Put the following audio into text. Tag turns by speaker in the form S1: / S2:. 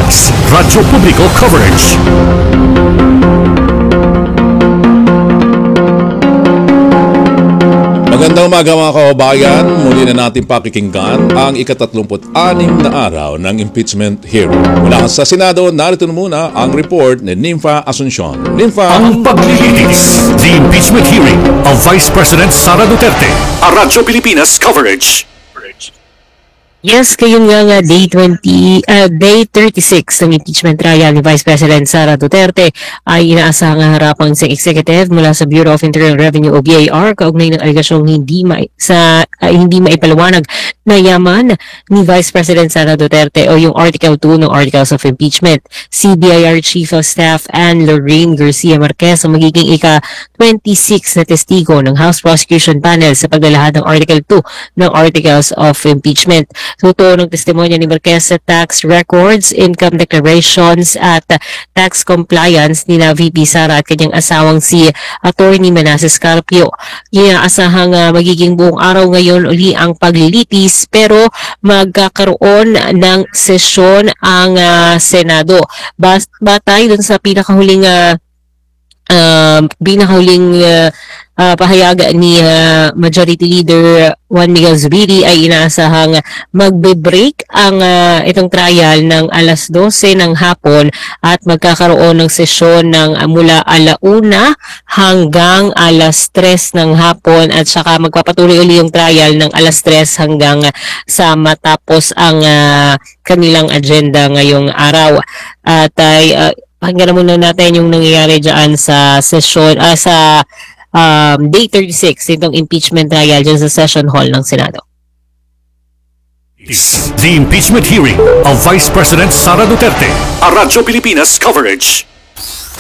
S1: Pilipinas, Radyo Publiko Coverage.
S2: Magandang umaga mga kababayan, muli na natin pakikinggan ang ika-36 na araw ng impeachment hearing. Mula sa Senado, narito na muna ang report ni Nympha Asuncion. Nympha,
S1: Ang paglilitis, the impeachment hearing of Vice President Sara Duterte. A Radyo Pilipinas Coverage.
S3: Yes, ngayon nga day 36 ng impeachment trial ni Vice President Sara Duterte ay inaasahang harapang sa executive mula sa Bureau of Internal Revenue o BIR kaugnay ng aligasyong hindi maipaliwanag na yaman ni Vice President Sara Duterte o yung Article 2 ng Articles of Impeachment. Si BIR Chief of Staff Anne Lorraine Garcia Marquez ang magiging ika-26 na testigo ng House Prosecution Panel sa paglalahad ng Article 2 ng Articles of Impeachment. Totoo ng testimonya ni Marquez sa tax records, income declarations at tax compliance ni VP Sara at kanyang asawang si Attorney Manasseh Carpio. Inaasahang magiging buong araw ngayon uli ang paglilitis pero magkakaroon ng sesyon ang Senado. Batay dun sa pinakahuling pahayag ni Majority Leader Juan Miguel Zubiri ay inaasahang magbe-break ang itong trial ng alas 12 ng hapon at magkakaroon ng sesyon ng mula 1:00 hanggang alas 3 ng hapon at saka magpapatuloy uli yung trial ng alas 3 hanggang sa matapos ang kanilang agenda ngayong araw. At pakinggan muna natin yung nangyayari dyan sa session sa day 36 itong impeachment trial dyan sa session hall ng Senado.
S1: The impeachment hearing of Vice President Sara Duterte. A Radyo Pilipinas Coverage.